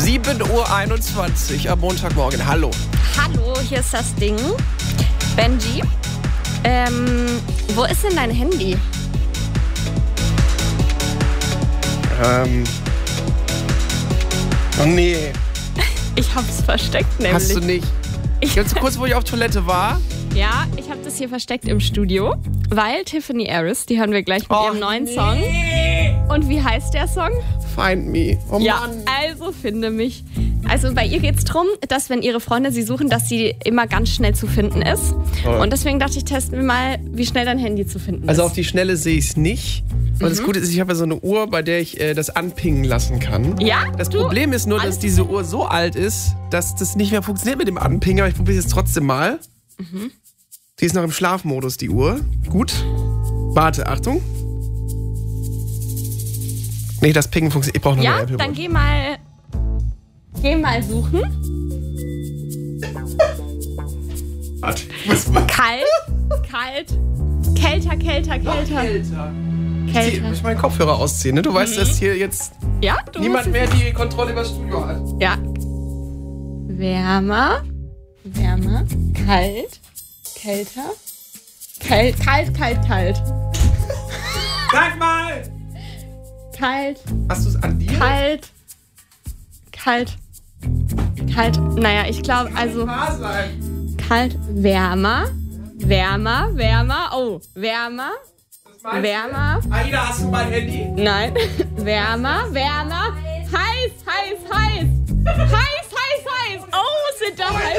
7:21 Uhr am Montagmorgen. Hallo. Hallo, hier ist das Ding. Benji, wo ist denn dein Handy? Oh nee. Ich hab's versteckt nämlich. Hast du nicht? Ganz kurz, wo ich auf Toilette war. Ja, ich habe das hier versteckt im Studio, weil Tiffany Harris, die hören wir gleich mit ihrem neuen Song. Und wie heißt der Song? Find Me. Oh Ja, Mann. also finde mich. Also bei ihr geht's drum, dass wenn ihre Freunde sie suchen, dass sie immer ganz schnell zu finden ist. Toll. Und deswegen dachte ich, testen wir mal, wie schnell dein Handy zu finden Also ist. auf die Schnelle sehe ich es nicht. Aber das Gute ist, ich habe ja so eine Uhr, bei der ich das anpingen lassen kann. Ja? Das Problem ist nur, dass diese Uhr so alt ist, dass das nicht mehr funktioniert mit dem Anpingen. Aber ich probiere es jetzt trotzdem mal. Die ist noch im Schlafmodus, die Uhr. Gut. Warte, Achtung. Nee, das Pingen funktioniert. Ich brauche noch eine Ja, Apple dann Watch. geh mal suchen. Warte, ich muss mal. Kalt. Kälter. Ich muss meinen Kopfhörer ausziehen, ne? Du weißt, dass hier jetzt Ja, du niemand musst mehr die Kontrolle über das Studio hat. Ja. Wärmer. Kalt. Kälter. Kalt. Sag mal! Kalt. Hast du es an dir? Kalt. Naja, ich glaube, also Wahr sein. kalt. Wärmer. Oh, wärmer. Was meinst Wärmer. du? Aida, hast du mein Handy? Nein. Wärmer. Heiß. Oh, sind da heiß.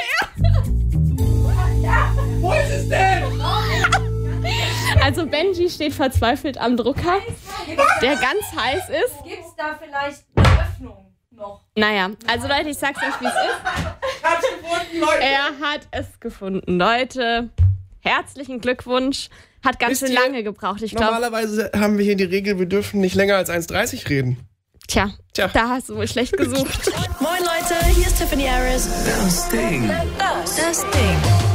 Wo ist es denn? Also Benji steht verzweifelt am Drucker, der ganz heiß ist. Gibt's da vielleicht eine Öffnung noch? Naja, also Leute, ich sag's euch, wie es ist. Hab's gefunden, Leute. Er hat es gefunden. Leute, herzlichen Glückwunsch. Hat ganz Wisst schön ihr, lange gebraucht. Ich glaube, Normalerweise haben wir hier die Regel, wir dürfen nicht länger als 1,30 reden. tja, Tja. da hast du wohl schlecht gesucht. Moin Leute, hier ist Tiffany Harris. Das Ding. Das Ding.